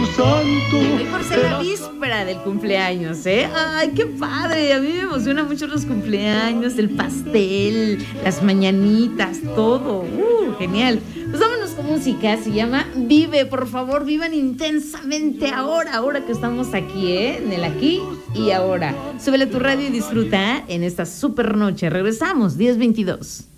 Espíritu Santo. Hoy por ser la víspera del cumpleaños, ¿eh? ¡Ay, qué padre! A mí me emociona mucho los cumpleaños, el pastel, las mañanitas, todo. Genial. Pues vámonos con música, se llama Vive. Por favor, vivan intensamente ahora que estamos aquí, ¿eh? En el aquí y ahora. Súbele a tu radio y disfruta en esta super noche. Regresamos, 10:22.